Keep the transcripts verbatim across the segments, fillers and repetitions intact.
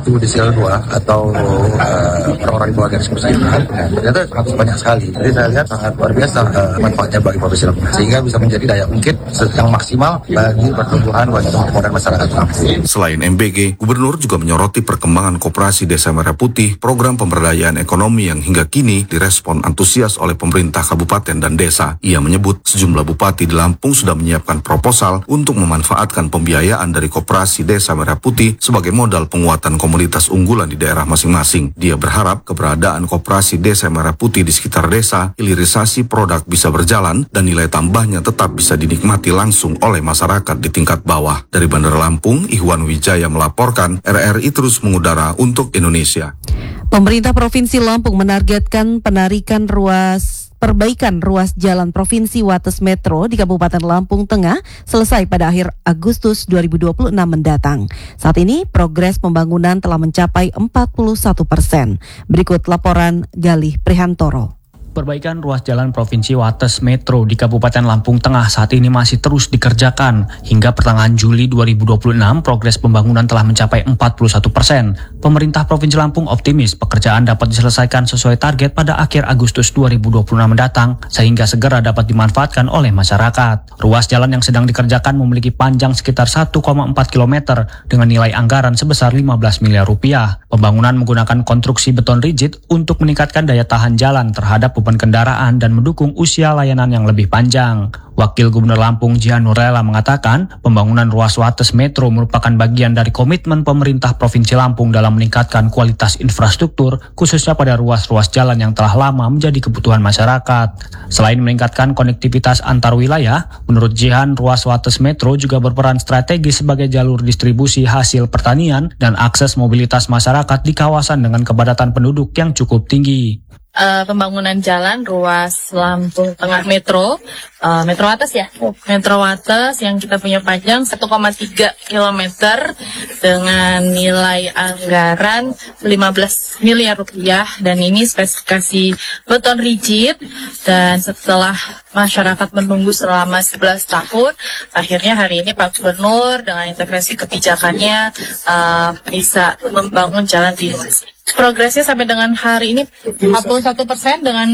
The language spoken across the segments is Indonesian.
satu desil dua atau uh, orang-orang di bawah garis kemiskinan, ternyata sangat banyak sekali. Jadi saya lihat sangat luar biasa uh, manfaatnya bagi Provinsi Lampung, sehingga bisa menjadi daya ungkit yang maksimal bagi pertumbuhan wanita dan masyarakat Lampung. Selain M B G, Gubernur juga menyoroti perkembangan Koperasi Desa Merah Putih, program pemberdayaan ekonomi yang hingga kini direspon antusias oleh pemerintah kabupaten dan desa. Ia menyebut sejumlah bupati di Lampung sudah menyiapkan proposal untuk memanfaatkan pembiayaan dari Koperasi Desa Merah Putih sebagai modal penguatan komunitas unggulan di daerah masing-masing. Dia berharap keberadaan Koperasi Desa Merah Putih di sekitar desa, hilirisasi produk bisa berjalan dan nilai tambahnya tetap bisa dinikmati langsung oleh masyarakat di tingkat bawah. Dari Bandar Lampung, Ihwan Wijaya melaporkan, R R I terus mengudara untuk Indonesia. Pemerintah Provinsi Lampung menargetkan penarikan ruas perbaikan ruas jalan Provinsi Wates Metro di Kabupaten Lampung Tengah selesai pada akhir Agustus dua ribu dua puluh enam mendatang. Saat ini progres pembangunan telah mencapai empat puluh satu persen. Berikut laporan Galih Prihantoro. Perbaikan ruas jalan Provinsi Wates Metro di Kabupaten Lampung Tengah saat ini masih terus dikerjakan. Hingga pertengahan Juli dua ribu dua puluh enam, progres pembangunan telah mencapai empat puluh satu persen. Pemerintah Provinsi Lampung optimis pekerjaan dapat diselesaikan sesuai target pada akhir Agustus dua ribu dua puluh enam mendatang, sehingga segera dapat dimanfaatkan oleh masyarakat. Ruas jalan yang sedang dikerjakan memiliki panjang sekitar satu koma empat kilometer dengan nilai anggaran sebesar lima belas miliar rupiah. Pembangunan menggunakan konstruksi beton rigid untuk meningkatkan daya tahan jalan terhadap beban kendaraan dan mendukung usia layanan yang lebih panjang. Wakil Gubernur Lampung Jihan Nurela mengatakan pembangunan ruas Wates Metro merupakan bagian dari komitmen pemerintah Provinsi Lampung dalam meningkatkan kualitas infrastruktur, khususnya pada ruas-ruas jalan yang telah lama menjadi kebutuhan masyarakat. Selain meningkatkan konektivitas antar wilayah, menurut Jihan, ruas Wates Metro juga berperan strategis sebagai jalur distribusi hasil pertanian dan akses mobilitas masyarakat di kawasan dengan kepadatan penduduk yang cukup tinggi. Uh, pembangunan jalan ruas Lampung Tengah Metro, uh, Metro Wates ya, Metro Wates yang kita punya panjang satu koma tiga kilometer dengan nilai anggaran lima belas miliar rupiah, dan ini spesifikasi beton rigid. Dan setelah masyarakat menunggu selama sebelas tahun, akhirnya hari ini Pak Gubernur dengan integrasi kebijakannya uh, bisa membangun jalan di Indonesia. Progresnya sampai dengan hari ini empat puluh satu persen dengan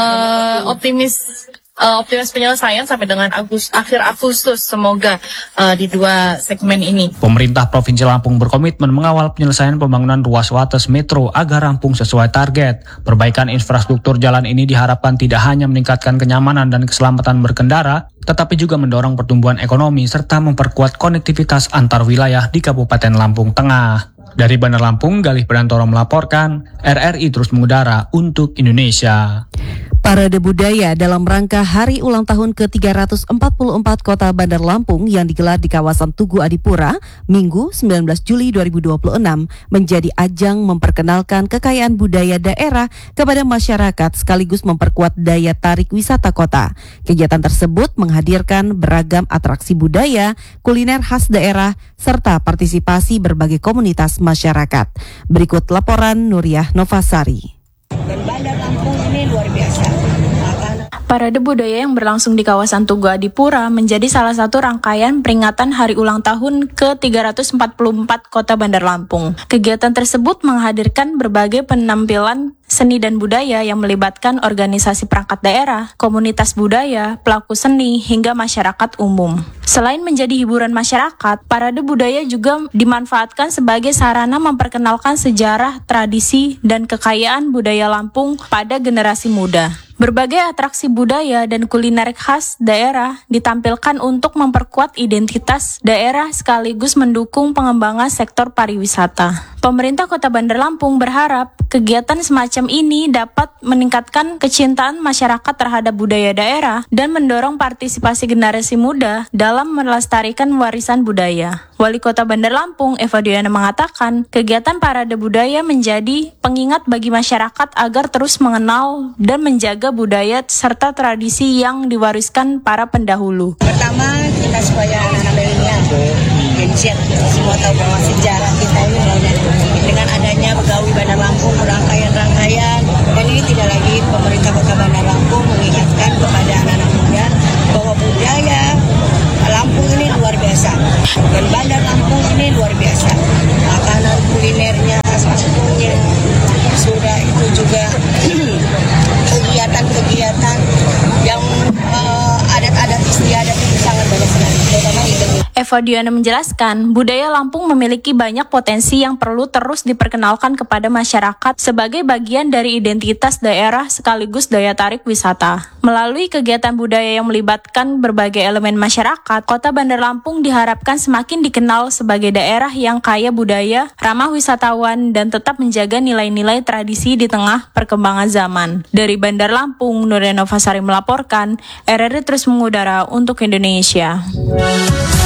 uh, optimis uh, optimis penyelesaian sampai dengan Agus, akhir Agustus, semoga uh, di dua segmen ini. Pemerintah Provinsi Lampung berkomitmen mengawal penyelesaian pembangunan ruas Wates Metro agar rampung sesuai target. Perbaikan infrastruktur jalan ini diharapkan tidak hanya meningkatkan kenyamanan dan keselamatan berkendara, tetapi juga mendorong pertumbuhan ekonomi serta memperkuat konektivitas antar wilayah di Kabupaten Lampung Tengah. Dari Bandar Lampung, Galih Prihantoro melaporkan, R R I terus mengudara untuk Indonesia. Parade budaya dalam rangka Hari Ulang Tahun ke tiga ratus empat puluh empat Kota Bandar Lampung yang digelar di kawasan Tugu Adipura, Minggu sembilan belas Juli dua ribu dua puluh enam, menjadi ajang memperkenalkan kekayaan budaya daerah kepada masyarakat sekaligus memperkuat daya tarik wisata kota. Kegiatan tersebut menghadirkan beragam atraksi budaya, kuliner khas daerah, serta partisipasi berbagai komunitas masyarakat. Berikut laporan Nuriyah Novasari. Dan Bandar Lampung ini luar biasa. Parade budaya yang berlangsung di kawasan Tugu Adipura menjadi salah satu rangkaian peringatan hari ulang tahun ke tiga ratus empat puluh empat Kota Bandar Lampung. Kegiatan tersebut menghadirkan berbagai penampilan seni dan budaya yang melibatkan organisasi perangkat daerah, komunitas budaya, pelaku seni, hingga masyarakat umum. Selain menjadi hiburan masyarakat, parade budaya juga dimanfaatkan sebagai sarana memperkenalkan sejarah, tradisi, dan kekayaan budaya Lampung pada generasi muda. Berbagai atraksi budaya dan kuliner khas daerah ditampilkan untuk memperkuat identitas daerah sekaligus mendukung pengembangan sektor pariwisata. Pemerintah Kota Bandar Lampung berharap kegiatan semacam ini dapat meningkatkan kecintaan masyarakat terhadap budaya daerah dan mendorong partisipasi generasi muda dalam melestarikan warisan budaya. Wali Kota Bandar Lampung, Eva Diana, mengatakan kegiatan parade budaya menjadi pengingat bagi masyarakat agar terus mengenal dan menjaga budaya serta tradisi yang diwariskan para pendahulu. Pertama, kita supaya anak-anak milenial Gen semua tahu bahwa sejarah kita ini dengan adanya Begawi Bandar Lampung, rangkaian-rangkaian, dan ini tidak lagi pemerintah Kota Bandar Lampung mengingatkan kepada anak-anak muda bahwa budaya Lampung ini luar biasa dan Bandar Lampung ini luar biasa. Makanan kulinernya Nova Diana menjelaskan, budaya Lampung memiliki banyak potensi yang perlu terus diperkenalkan kepada masyarakat sebagai bagian dari identitas daerah sekaligus daya tarik wisata. Melalui kegiatan budaya yang melibatkan berbagai elemen masyarakat, Kota Bandar Lampung diharapkan semakin dikenal sebagai daerah yang kaya budaya, ramah wisatawan, dan tetap menjaga nilai-nilai tradisi di tengah perkembangan zaman. Dari Bandar Lampung, Nurena Novasari melaporkan, R R I terus mengudara untuk Indonesia.